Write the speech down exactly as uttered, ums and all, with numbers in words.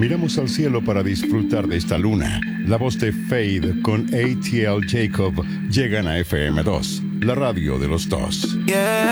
Miramos al cielo para disfrutar de esta luna. La voz de Fade con A T L Jacob llegan a F M dos, la radio de los dos. Yeah.